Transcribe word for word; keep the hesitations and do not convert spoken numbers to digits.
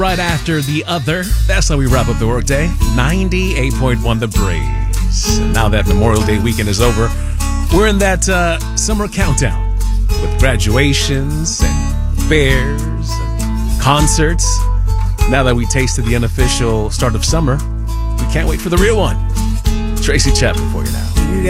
Right after the other, that's how we wrap up the workday. ninety-eight point one The Breeze. And now that Memorial Day weekend is over, we're in that uh, summer countdown with graduations and fairs and concerts. Now that we tasted the unofficial start of summer, we can't wait for the real one. Tracy Chapman for you now.